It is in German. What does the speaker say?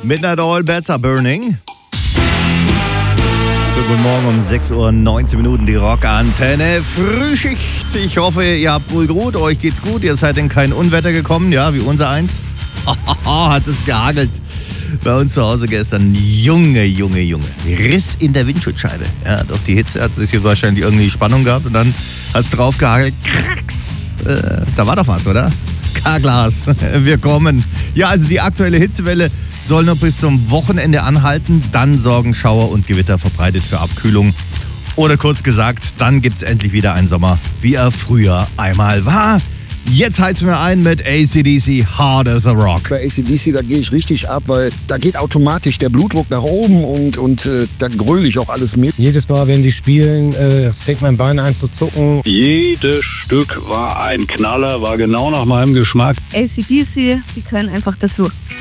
Midnight Oil, Beds are Burning. Guten Morgen um 6:19 Uhr, die Rockantenne. Frühschicht. Ich hoffe, ihr habt wohl gut, euch geht's gut. Ihr seid in kein Unwetter gekommen, ja, wie unser eins. Hat es gehagelt. Bei uns zu Hause gestern. Junge. Riss in der Windschutzscheibe. Ja, durch die Hitze hat es hier wahrscheinlich irgendwie Spannung gehabt und dann hat es drauf gehagelt. Kracks. Da war doch was, oder? K-Glas. Wir kommen. Ja, also die aktuelle Hitzewelle soll noch bis zum Wochenende anhalten. Dann sorgen Schauer und Gewitter verbreitet für Abkühlung. Oder kurz gesagt, dann gibt's endlich wieder einen Sommer, wie er früher einmal war. Jetzt heizen wir ein mit AC/DC Hard as a Rock. Bei AC/DC, da gehe ich richtig ab, weil da geht automatisch der Blutdruck nach oben und da gröle ich auch alles mit. Jedes Mal, wenn die spielen, fängt mein Bein an zu zucken. Jedes Stück war ein Knaller, war genau nach meinem Geschmack. AC/DC, die können einfach dazu.